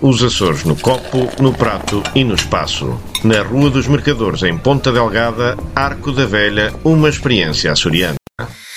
os Açores no copo, no prato e no espaço. Na Rua dos Mercadores, em Ponta Delgada, Arco da Velha, uma experiência açoriana.